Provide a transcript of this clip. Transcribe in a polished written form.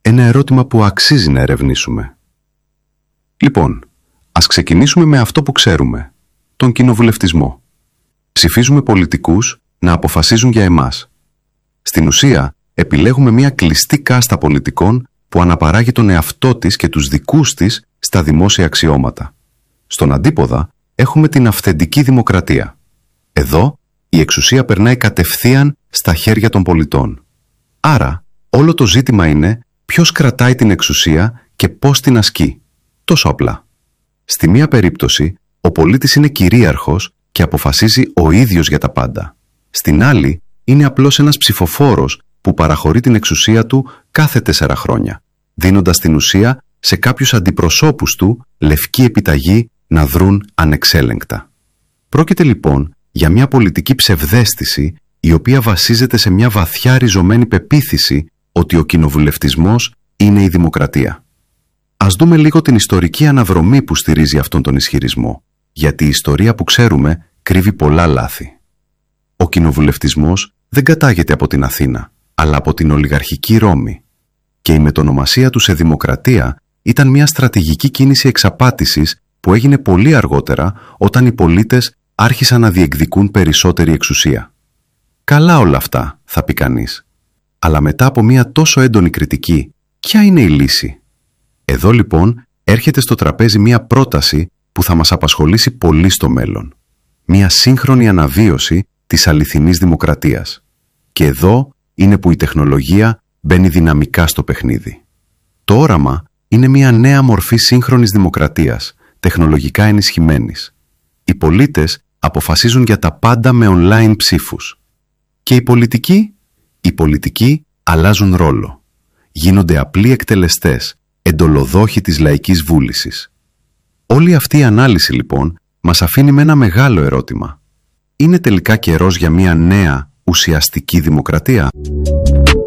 ένα ερώτημα που αξίζει να ερευνήσουμε. Λοιπόν, ας ξεκινήσουμε με αυτό που ξέρουμε, τον κοινοβουλευτισμό. Ψηφίζουμε πολιτικούς να αποφασίζουν για εμάς. Στην ουσία, επιλέγουμε μια κλειστή κάστα πολιτικών που αναπαράγει τον εαυτό της και τους δικούς της στα δημόσια αξιώματα. Στον αντίποδα, έχουμε την αυθεντική δημοκρατία. Εδώ, η εξουσία περνάει κατευθείαν στα χέρια των πολιτών. Άρα, όλο το ζήτημα είναι ποιος κρατάει την εξουσία και πώς την ασκεί. Τόσο απλά. Στη μία περίπτωση, ο πολίτης είναι κυρίαρχος και αποφασίζει ο ίδιος για τα πάντα. Στην άλλη, είναι απλώς ένας ψηφοφόρος που παραχωρεί την εξουσία του κάθε 4 χρόνια, δίνοντας την ουσία σε κάποιους αντιπροσώπους του λευκή επιταγή να δρουν ανεξέλεγκτα. Πρόκειται λοιπόν για μια πολιτική ψευδαίσθηση η οποία βασίζεται σε μια βαθιά ριζωμένη πεποίθηση ότι ο κοινοβουλευτισμός είναι η δημοκρατία. Ας δούμε λίγο την ιστορική αναδρομή που στηρίζει αυτόν τον ισχυρισμό, γιατί η ιστορία που ξέρουμε κρύβει πολλά λάθη. Ο κοινοβουλευτισμός δεν κατάγεται από την Αθήνα, αλλά από την ολιγαρχική Ρώμη, και η μετονομασία του σε δημοκρατία ήταν μια στρατηγική κίνηση εξαπάτησης που έγινε πολύ αργότερα όταν οι πολίτες άρχισαν να διεκδικούν περισσότερη εξουσία. Καλά όλα αυτά, θα πει κανείς. Αλλά μετά από μια τόσο έντονη κριτική, ποια είναι η λύση? Εδώ λοιπόν έρχεται στο τραπέζι μια πρόταση που θα μας απασχολήσει πολύ στο μέλλον. Μια σύγχρονη αναβίωση της αληθινής δημοκρατίας. Και εδώ είναι που η τεχνολογία μπαίνει δυναμικά στο παιχνίδι. Το όραμα είναι μια νέα μορφή σύγχρονης δημοκρατίας, τεχνολογικά ενισχυμένης. Οι πολίτες αποφασίζουν για τα πάντα με online ψήφους. Και οι πολιτικοί αλλάζουν ρόλο. Γίνονται απλοί εκτελεστές, εντολοδόχοι της λαϊκής βούλησης. Όλη αυτή η ανάλυση λοιπόν μας αφήνει με ένα μεγάλο ερώτημα. Είναι τελικά καιρός για μια νέα ουσιαστική δημοκρατία?